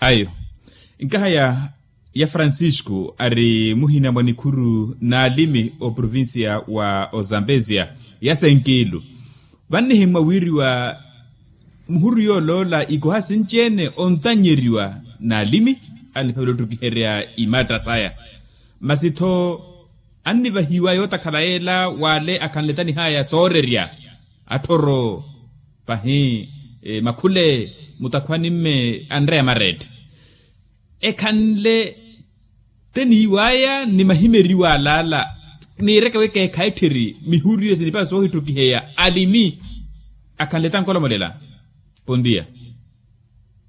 ayo inkahaya ya Francisco ari muhina mwanikuru na alimi o provincia wa Ozambezia ya Senkilu banihi mawiri wa muhuru yolola ikohasi nchene ontanyeriwa na alimi alipelotukiherea imata saya masito anniva hiwa yota kalaela wale akanletani haya soreria atoro pahi makule mutakwani me Andrea Maret ekanle teni waya ni mahimeriwa lala ni reka weke kaitiri mihuri yesi nipa sohi tukiheya alimi akanletan kola molela. Buen día.